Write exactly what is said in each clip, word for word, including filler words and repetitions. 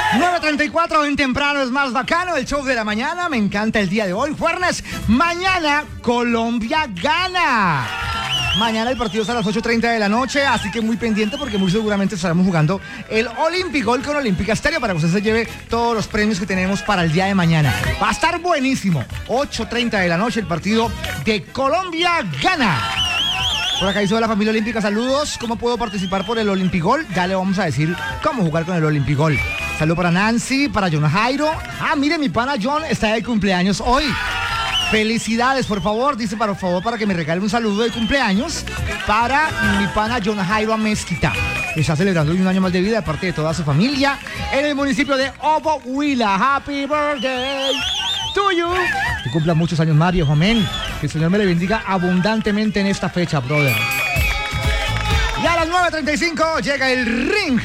nueve treinta y cuatro en temprano es más bacano, el show de la mañana. Me encanta el día de hoy, jueves. Mañana Colombia gana. Mañana el partido es a las ocho treinta de la noche, así que muy pendiente porque muy seguramente estaremos jugando el Olympic Gol con Olímpica Estéreo para que usted se lleve todos los premios que tenemos para el día de mañana. Va a estar buenísimo. ocho treinta de la noche el partido de Colombia gana. Por acá dice la familia olímpica, saludos. ¿Cómo puedo participar por el Olympic Gol? Ya le vamos a decir cómo jugar con el Olympic Gol. Saludos para Nancy, para John Jairo. Ah, mire, mi pana John está de cumpleaños hoy. Felicidades, por favor, dice por favor para que me regale un saludo de cumpleaños para mi pana John Jairo Amezquita. Está celebrando un año más de vida de parte de toda su familia en el municipio de Obo Huila. Happy birthday to you. Que cumpla muchos años más, viejo, amén. Que el Señor me le bendiga abundantemente en esta fecha, brother. Y a las nueve treinta y cinco llega el ring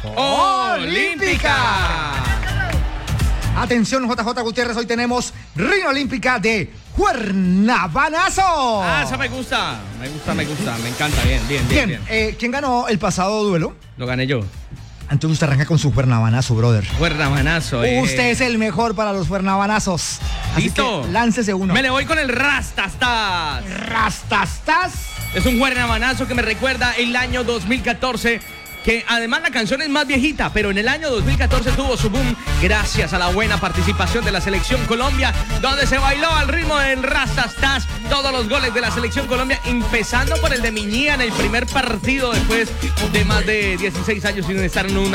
Olímpica. Atención, J J Gutiérrez, hoy tenemos ring Olímpica de Juernabanazo. Ah, esa me gusta, me gusta, me gusta, me encanta, bien, bien, bien. Bien, bien. Eh, ¿quién ganó el pasado duelo? Lo gané yo. Entonces usted arranca con su Juernabanazo, brother. Juernabanazo, eh. Usted es el mejor para los Juernabanazos. Así ¿Listo? que láncese uno. Me le voy con el Rastastas. Rastastas. Es un Juernabanazo que me recuerda el año dos mil catorce, que además la canción es más viejita, pero en el año dos mil catorce tuvo su boom gracias a la buena participación de la Selección Colombia, donde se bailó al ritmo del Rastastas todos los goles de la Selección Colombia, empezando por el de Miñía en el primer partido después de más de dieciséis años sin estar en una